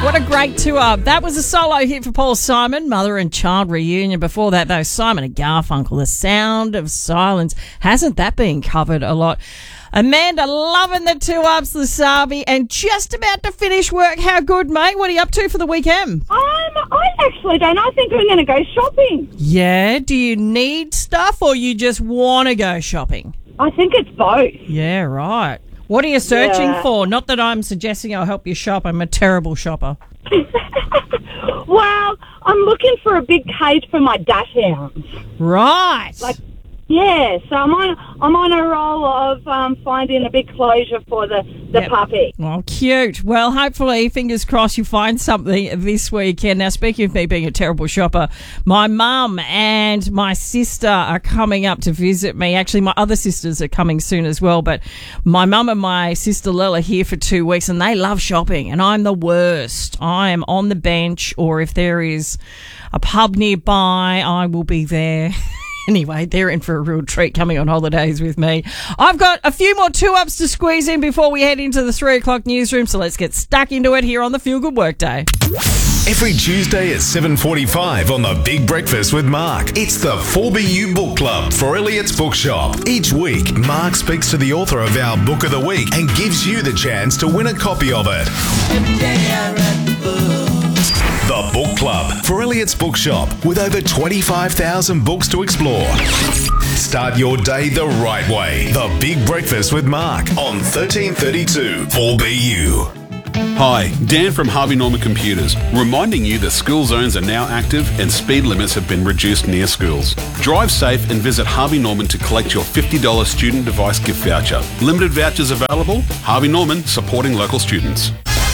What a great tour. That was a solo hit for Paul Simon, Mother and Child Reunion. Before that, though, Simon and Garfunkel, The Sound of Silence. Hasn't that been covered a lot? Amanda, loving the 2-ups, the Sabi, and just about to finish work. How good, mate? What are you up to for the weekend? I actually don't. I think I'm going to go shopping. Yeah? Do you need stuff or you just want to go shopping? I think it's both. Yeah, right. What are you searching for? Not that I'm suggesting I'll help you shop. I'm a terrible shopper. Well, I'm looking for a big cage for my dachshunds. Right. Yeah, so I'm on a roll of finding a big closure for the puppy. Well, cute. Well, hopefully, fingers crossed, you find something this weekend. Now, speaking of me being a terrible shopper, my mum and my sister are coming up to visit me. Actually, my other sisters are coming soon as well, but my mum and my sister Lil are here for 2 weeks, and they love shopping, and I'm the worst. I am on the bench, or if there is a pub nearby, I will be there. Anyway, they're in for a real treat coming on holidays with me. I've got a few more 2-ups to squeeze in before we head into the 3 o'clock newsroom, so let's get stuck into it here on the Feel Good Workday. Every Tuesday at 7:45 on The Big Breakfast with Mark, it's the 4BU Book Club for Elliot's Bookshop. Each week, Mark speaks to the author of our Book of the Week and gives you the chance to win a copy of it. The Book Club for Elliot's Bookshop, with over 25,000 books to explore. Start your day the right way. The Big Breakfast with Mark on 1332 4BU. Hi, Dan from Harvey Norman Computers, reminding you that school zones are now active and speed limits have been reduced near schools. Drive safe and visit Harvey Norman to collect your $50 student device gift voucher. Limited vouchers available. Harvey Norman, supporting local students.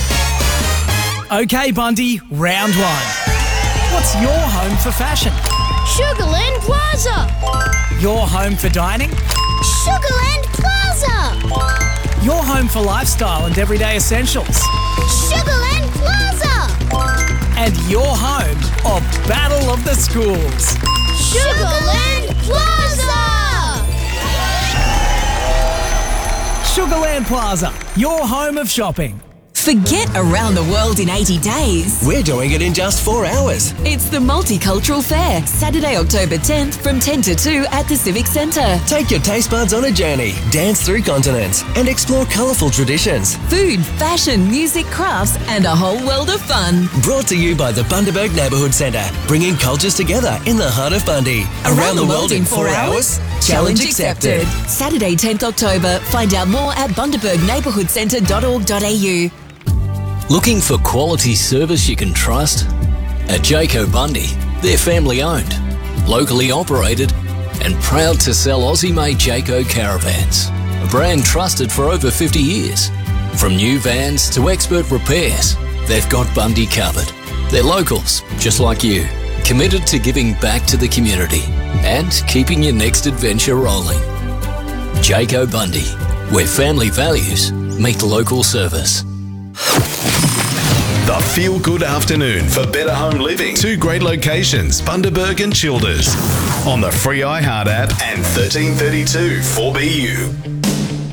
Okay, Bundy, round one. What's your home for fashion? Sugarland Plaza. Your home for dining? Sugarland Plaza. Your home for lifestyle and everyday essentials? Sugarland Plaza. And your home of Battle of the Schools? Sugarland Plaza. Sugarland Plaza, your home of shopping. Forget around the world in 80 days. We're doing it in just 4 hours. It's the Multicultural Fair, Saturday, October 10th from 10 to 2 at the Civic Centre. Take your taste buds on a journey, dance through continents, and explore colourful traditions. Food, fashion, music, crafts, and a whole world of fun. Brought to you by the Bundaberg Neighbourhood Centre, bringing cultures together in the heart of Bundy. Around the world in 4 hours? Challenge accepted. Saturday, 10th October. Find out more at bundabergneighbourhoodcentre.org.au. Looking for quality service you can trust? At Jayco Bundy, they're family owned, locally operated, and proud to sell Aussie-made Jayco caravans, a brand trusted for over 50 years. From new vans to expert repairs, they've got Bundy covered. They're locals, just like you, committed to giving back to the community and keeping your next adventure rolling. Jayco Bundy, where family values meet local service. The Feel Good Afternoon for better home living. 2 great locations, Bundaberg and Childers. On the free iHeart app and 1332 4BU.